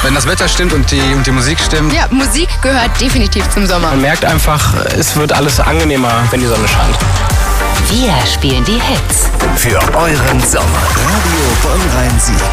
Wenn das Wetter stimmt und die Musik stimmt. Ja, Musik gehört definitiv zum Sommer. Man merkt einfach, es wird alles angenehmer, wenn die Sonne scheint. Wir spielen die Hits. Für euren Sommer. Radio Bonn-Rhein-Sieg.